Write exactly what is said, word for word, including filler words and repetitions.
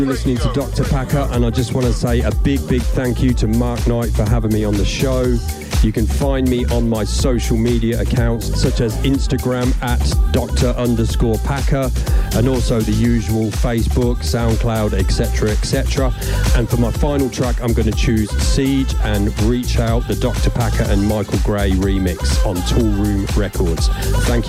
You're listening to Doctor Packer, and I just want to say a big, big thank you to Mark Knight for having me on the show. You can find me on my social media accounts, such as Instagram at Doctor underscore Packer, and also the usual Facebook, SoundCloud, et cetera, et cetera. And for my final track, I'm going to choose Siege and Reach Out, the Doctor Packer and Michael Gray remix on Toolroom Records. Thank you.